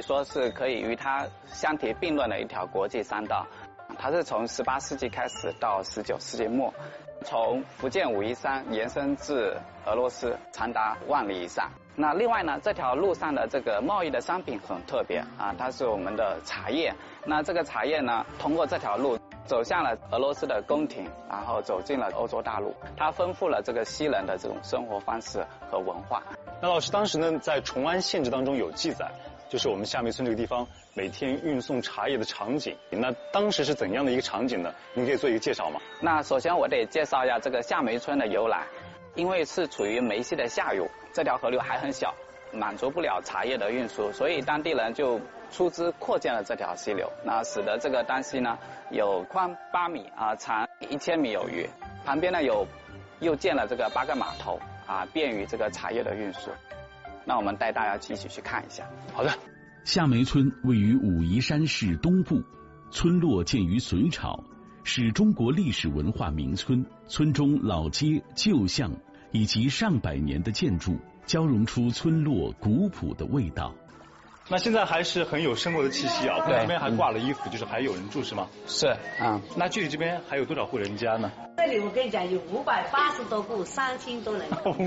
说是可以与它相提并论的一条国际商道。它是从18世纪开始到19世纪末，从福建武夷山延伸至俄罗斯，长达10000里以上。那另外呢，这条路上的这个贸易的商品很特别啊，它是我们的茶叶。那这个茶叶呢，通过这条路走向了俄罗斯的宫廷，然后走进了欧洲大陆。它丰富了这个西人的这种生活方式和文化。 那老师当时呢，在崇安县志当中有记载，就是我们夏梅村这个地方每天运送茶叶的场景。那当时是怎样的一个场景呢？您可以做一个介绍吗？ 那首先我得介绍一下这个夏梅村的由来。因为是处于梅溪的下游，这条河流还很小，满足不了茶叶的运输，所以当地人就出资扩建了这条溪流，那使得这个丹溪呢有宽8米啊，长1000米有余。旁边呢又建了这个8个码头啊，便于这个茶叶的运输。那我们带大家一起去看一下。 好的。 夏梅村位于武夷山市东部，村落建于隋朝，是中国历史文化名村。村中老街、旧巷以及上百年的建筑，交融出村落古朴的味道。 那现在还是很有生活的气息啊！看这边还挂了衣服，就是还有人住是吗？ 是， 那距离这边还有多少户人家呢？ 这里我跟你讲，有580多户，3000多人。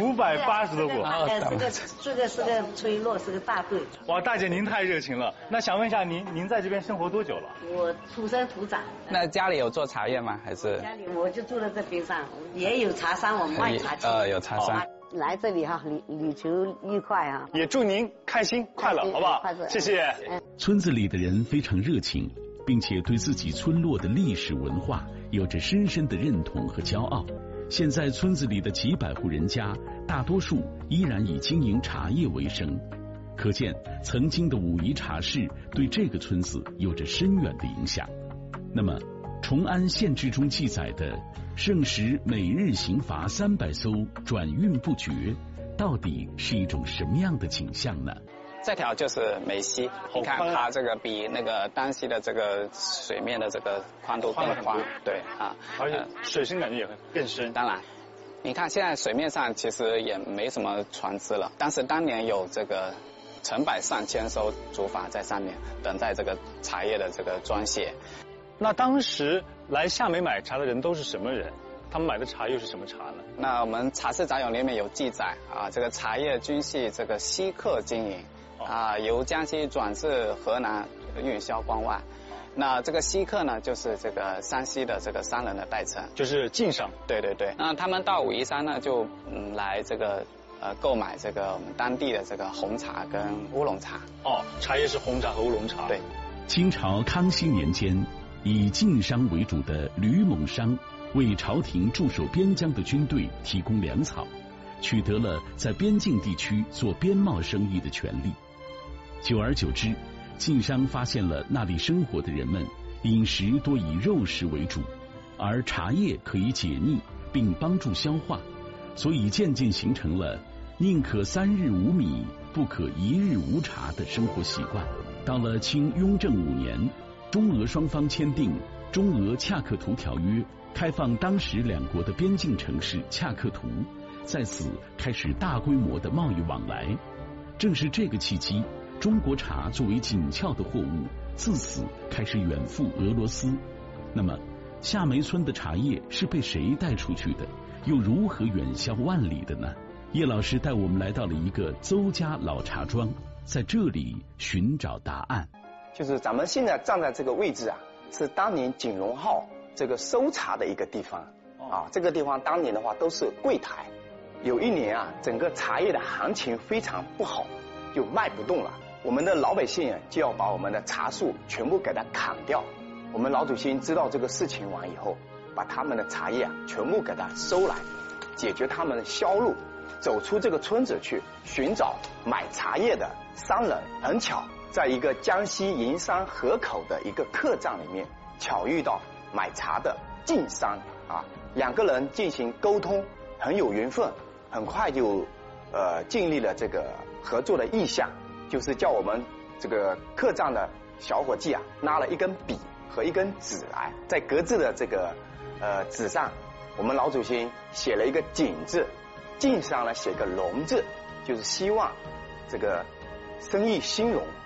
580多户。 这个是个村落，是个大队。 哇，大姐您太热情了。那想问一下您在这边生活多久了？ 我土生土长。 那家里有做茶叶吗？还是？ 家里我就住在这边上，也有茶山，我们卖茶去。 有茶山。 来这里哈，旅途愉快啊！ 也祝您开心快乐，好不好？谢谢。 村子里的人非常热情，并且对自己村落的历史文化有着深深的认同和骄傲。现在村子里的几百户人家，大多数依然以经营茶叶为生，可见曾经的武夷茶市对这个村子有着深远的影响。那么崇安县志中记载的盛时每日行筏300艘，转运不绝，到底是一种什么样的景象呢？ 这条就是梅溪，你看它这个比那个丹溪的这个水面的这个宽度更宽，对啊， 而且水深感觉也会更深。 当然，你看现在水面上其实也没什么船只了，但是当年有这个成百上千艘竹筏在上面等待这个茶叶的这个装卸。 那当时来夏梅买茶的人都是什么人？他们买的茶又是什么茶呢？ 那我们《茶事杂咏》里面有记载啊，这个茶叶均系这个西客经营啊，由江西转至河南运销关外。那这个西客呢，就是这个山西的这个商人的代称， 就是晋商。 对对对。那他们到武夷山呢，就来这个购买这个我们当地的这个红茶跟乌龙茶。 茶叶是红茶和乌龙茶。 对。 清朝康熙年间，以晋商为主的吕蒙商为朝廷驻守边疆的军队提供粮草，取得了在边境地区做边贸生意的权利。久而久之，晋商发现了那里生活的人们饮食多以肉食为主，而茶叶可以解腻并帮助消化，所以渐渐形成了宁可3日无米，不可1日无茶的生活习惯。到了清雍正5年，中俄双方签订《中俄恰克图条约》，开放当时两国的边境城市恰克图，在此开始大规模的贸易往来。正是这个契机，中国茶作为紧俏的货物，自此开始远赴俄罗斯。那么夏梅村的茶叶是被谁带出去的，又如何远销万里的呢？叶老师带我们来到了一个邹家老茶庄，在这里寻找答案。 就是咱们现在站在这个位置啊，是当年景荣号这个收茶的一个地方啊。这个地方当年的话都是柜台。有一年啊，整个茶叶的行情非常不好，就卖不动了。我们的老百姓就要把我们的茶树全部给它砍掉。我们老祖先知道这个事情完以后，把他们的茶叶全部给它收来，解决他们的销路。走出这个村子去寻找买茶叶的商人，很巧，在一个江西营山河口的一个客栈里面，巧遇到买茶的晋商啊，两个人进行沟通，很有缘分，很快就建立了这个合作的意向，就是叫我们这个客栈的小伙计啊，拿了一根笔和一根纸来，在格子的这个纸上，我们老祖先写了一个锦字。晋商呢写个隆字，就是希望这个生意兴隆，